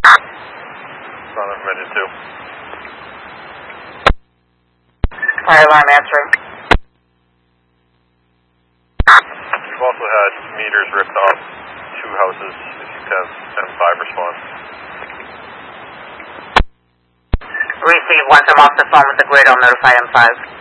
Sound from engine 2. Fire alarm answering. We've also had meters ripped off 2 houses. If you can have M5 respond. Receive. Once I'm off the phone with the grid, I'll notify M5.